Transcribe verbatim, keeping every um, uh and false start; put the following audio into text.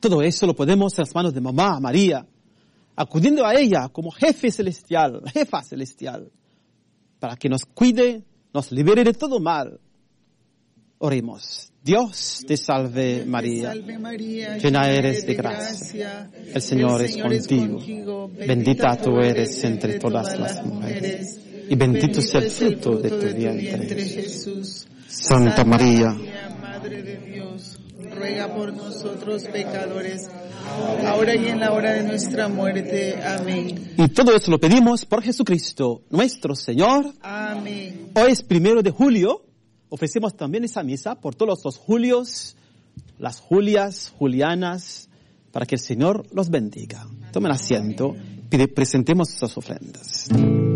Todo eso lo ponemos en las manos de mamá María, acudiendo a ella como jefe celestial, jefa celestial, para que nos cuide, nos libere de todo mal. Oremos. Dios te salve María, llena eres de gracia, el Señor es contigo, bendita tú eres entre todas las mujeres, y bendito es el fruto de tu vientre, Jesús. Santa María, Madre de Dios, ruega por nosotros pecadores, ahora y en la hora de nuestra muerte. Amén. Y todo eso lo pedimos por Jesucristo, nuestro Señor. Amén. Hoy es primero de julio. Ofrecemos también esa misa por todos los Julios, las Julias, Julianas, para que el Señor los bendiga. Tomen asiento, presentemos esas ofrendas.